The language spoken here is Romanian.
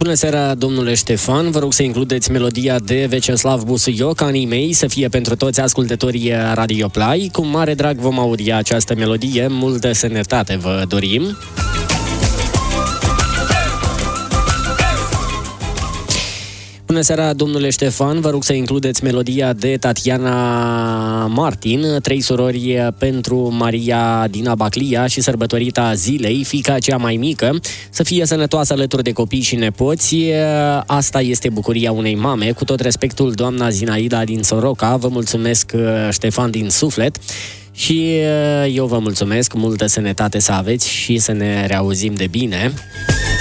Bună seara, domnule Ștefan, vă rog să includeți melodia de Veceslav Busuioc, Anii mei, să fie pentru toți ascultătorii Radio Play. Cu mare drag vom audia această melodie, multă sănătate vă dorim. Bună seara, domnule Ștefan, vă rog să includeți melodia de Tatiana Martin, Trei surori pentru Maria Dina Baclia și sărbătorita zilei, fiica cea mai mică, să fie sănătoasă alături de copii și nepoți. Asta este bucuria unei mame. Cu tot respectul, doamna Zinaida din Soroca, vă mulțumesc, Ștefan, din suflet. Și eu vă mulțumesc, multă sănătate să aveți și să ne reauzim de bine.